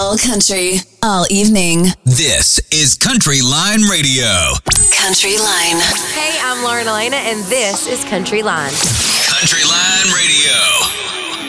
All country, all evening. This is Country Line Radio. Country Line. Hey, I'm Lauren Elena, and this is Country Line. Country Line Radio.